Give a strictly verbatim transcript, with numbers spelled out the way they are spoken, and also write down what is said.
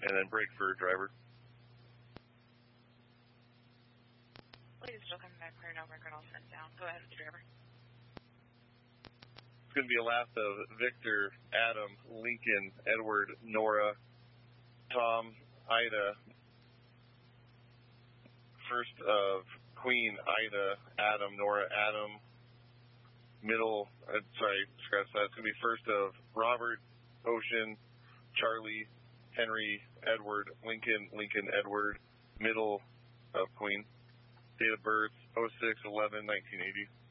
and then brake for driver. Please still coming back for no record, I'll send down. Go ahead with the driver. It's going to be a last of Victor, Adam, Lincoln, Edward, Nora, Tom, Ida. First of Queen, Ida, Adam, Nora, Adam. Middle, uh, sorry, scratch that. It's going to be first of Robert, Ocean, Charlie, Henry, Edward, Lincoln, Lincoln, Edward. Middle of Queen. Date of birth, oh six eleven nineteen eighty.